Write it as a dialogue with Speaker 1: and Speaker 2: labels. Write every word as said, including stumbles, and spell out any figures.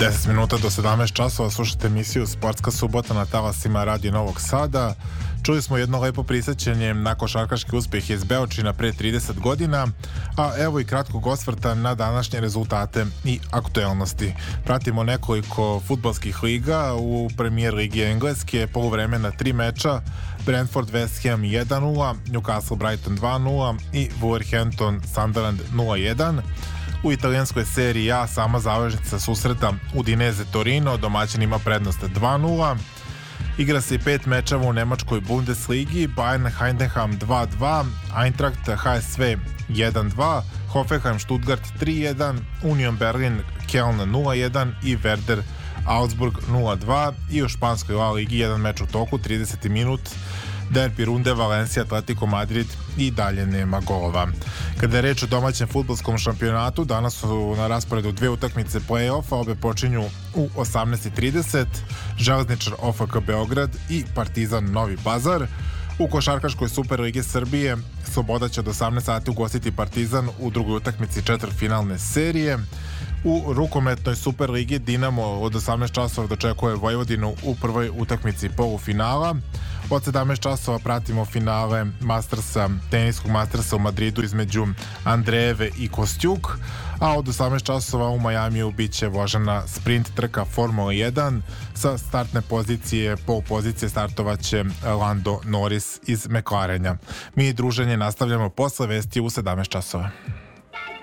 Speaker 1: deset minuta do sedamnaest časova slušate emisiju Sportska subota na talasima Radio Novog Sada. Čuli smo jedno lepo prisjećanje na košarkaški uspjeh iz Beočina pre trideset godina, a evo i kratkog osvrta na današnje rezultate i aktuelnosti. Pratimo nekoliko fudbalskih liga. U Premier Ligi Engleske poluvreme na tri meča: Brentford West Ham jedan nula, Newcastle Brighton dva nula i Wolverhampton Sunderland nula jedan. U italijanskoj seriji A sama završnica susreta Udinese Torino, domaćin ima prednost dva nula. Igra se i pet mečeva u nemačkoj Bundesligi: Bayern Heidenheim dva dva, Eintracht H S V jedan dva, Hoffenheim Stuttgart tri jedan, Union Berlin Köln nula jedan i Werder Augsburg nula dva. I u španskoj La Ligi jedan meč u toku, trideseti minut, derbi runde Valencia Atletico Madrid, i dalje nema golova. Kada je reč o domaćem fudbalskom šampionatu, danas su na rasporedu dve utakmice play-offa, obe počinju u osamnaest i trideset, Železničar O F K Beograd i Partizan Novi Pazar. U košarkaškoj Superligi Srbije Sloboda će od osamnaest sati ugostiti Partizan u drugoj utakmici četvrtfinalne serije. U rukometnoj Superligi Dinamo od osamnaest časova dočekuje Vojvodinu u prvoj utakmici polufinala. Od sedamnaest časova pratimo finale Mastersa, teniskog Mastersa u Madridu između Andrejeve i Kostjuk, a od osamnaest časova u Majamiju bit će vožena sprint trka Formula jedan. Sa startne pozicije, pol pozicije startovaće Lando Norris iz McLarena. Mi druženje nastavljamo posle vesti u sedamnaest časova.